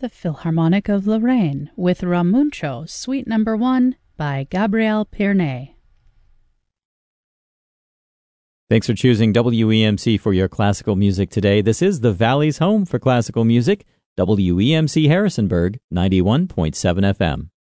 the Philharmonic of Lorraine with Ramuncho, Suite No. 1 by Gabriel Pirnet. Thanks for choosing WEMC for your classical music today. This is the Valley's home for classical music, WEMC Harrisonburg, 91.7 FM.